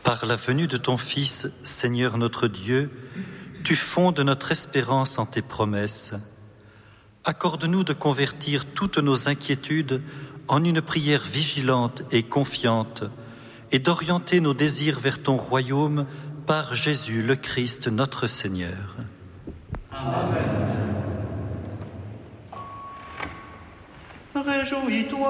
Par la venue de ton Fils, Seigneur notre Dieu, tu fondes notre espérance en tes promesses. Accorde-nous de convertir toutes nos inquiétudes en une prière vigilante et confiante, et d'orienter nos désirs vers ton royaume par Jésus le Christ notre Seigneur. Amen. Réjouis-toi.